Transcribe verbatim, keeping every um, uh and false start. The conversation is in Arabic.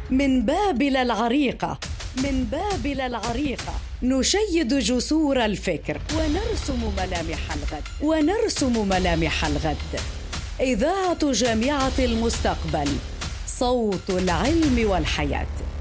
من بابل العريقة، من بابل العريقة نشيد جسور الفكر ونرسم ملامح الغد، ونرسم ملامح الغد. إذاعة جامعة المستقبل، صوت العلم والحياة.